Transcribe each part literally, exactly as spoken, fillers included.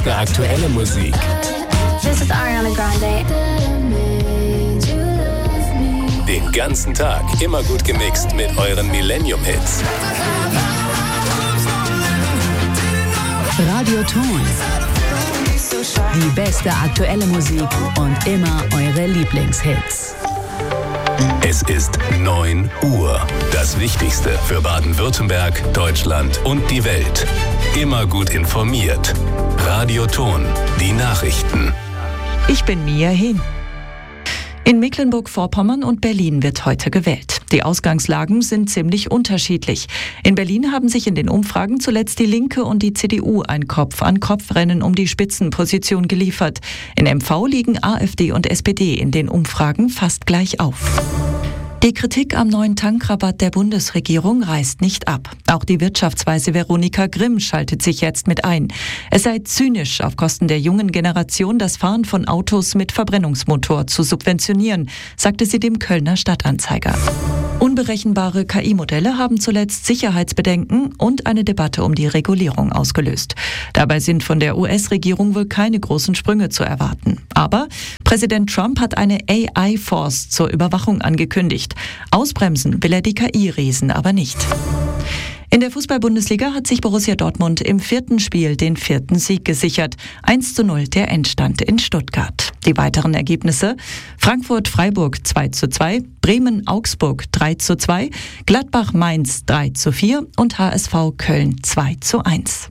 beste aktuelle Musik. This is Ariana Grande. Den ganzen Tag immer gut gemixt mit euren Millennium-Hits. Radioton. Die beste aktuelle Musik und immer eure Lieblingshits. Es ist neun Uhr. Das Wichtigste für Baden-Württemberg, Deutschland und die Welt. Immer gut informiert. Radioton. Die Nachrichten. Ich bin Mia Hin. In Mecklenburg-Vorpommern und Berlin wird heute gewählt. Die Ausgangslagen sind ziemlich unterschiedlich. In Berlin haben sich in den Umfragen zuletzt die Linke und die C D U ein Kopf-an-Kopf-Rennen um die Spitzenposition geliefert. In M V liegen AfD und S P D in den Umfragen fast gleich auf. Die Kritik am neuen Tankrabatt der Bundesregierung reißt nicht ab. Auch die Wirtschaftsweise Veronika Grimm schaltet sich jetzt mit ein. Es sei zynisch, auf Kosten der jungen Generation das Fahren von Autos mit Verbrennungsmotor zu subventionieren, sagte sie dem Kölner Stadtanzeiger. Unberechenbare K I-Modelle haben zuletzt Sicherheitsbedenken und eine Debatte um die Regulierung ausgelöst. Dabei sind von der U S-Regierung wohl keine großen Sprünge zu erwarten. Aber Präsident Trump hat eine A I-Force zur Überwachung angekündigt. Ausbremsen will er die K I-Riesen aber nicht. In der Fußball-Bundesliga hat sich Borussia Dortmund im vierten Spiel den vierten Sieg gesichert. eins zu null der Endstand in Stuttgart. Die weiteren Ergebnisse: Frankfurt-Freiburg zwei zu zwei, Bremen-Augsburg drei zu zwei, Gladbach-Mainz drei zu vier und H S V Köln zwei zu eins.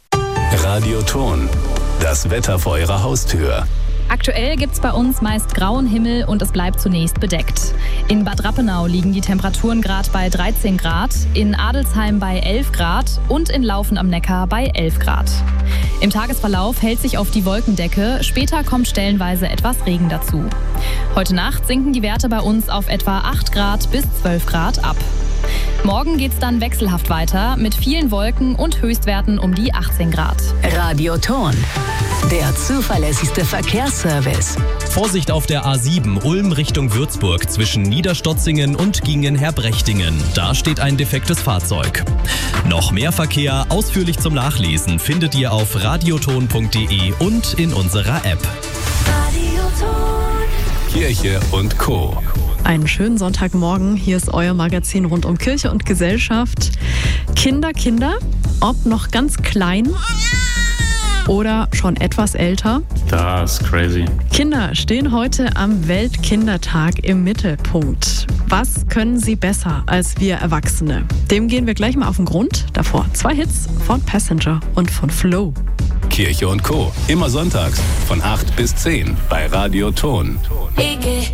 Radioton. Das Wetter vor eurer Haustür. Aktuell gibt's bei uns meist grauen Himmel und es bleibt zunächst bedeckt. In Bad Rappenau liegen die Temperaturen gerade bei dreizehn Grad, in Adelsheim bei elf Grad und in Laufen am Neckar bei elf Grad. Im Tagesverlauf hält sich auf die Wolkendecke, später kommt stellenweise etwas Regen dazu. Heute Nacht sinken die Werte bei uns auf etwa acht Grad bis zwölf Grad ab. Morgen geht's dann wechselhaft weiter mit vielen Wolken und Höchstwerten um die achtzehn Grad. Radioton. Der zuverlässigste Verkehrsservice. Vorsicht auf der A sieben Ulm Richtung Würzburg zwischen Niederstotzingen und Gingen-Herbrechtingen. Da steht ein defektes Fahrzeug. Noch mehr Verkehr ausführlich zum Nachlesen findet ihr auf radioton punkt de und in unserer App. Radioton. Kirche und Co. Einen schönen Sonntagmorgen. Hier ist euer Magazin rund um Kirche und Gesellschaft. Kinder, Kinder, ob noch ganz klein oder schon etwas älter. Das ist crazy. Kinder stehen heute am Weltkindertag im Mittelpunkt. Was können sie besser als wir Erwachsene? Dem gehen wir gleich mal auf den Grund. Davor zwei Hits von Passenger und von Flow. Kirche und Co. Immer sonntags von acht bis zehn bei Radioton. Ich geh